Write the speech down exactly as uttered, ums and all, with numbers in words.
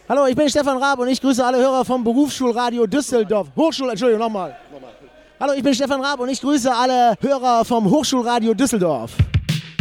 Hallo, ich bin Stefan Raab und ich grüße alle Hörer vom Berufsschulradio Düsseldorf. Hochschul, Entschuldigung, nochmal. Hallo, ich bin Stefan Raab und ich grüße alle Hörer vom Hochschulradio Düsseldorf.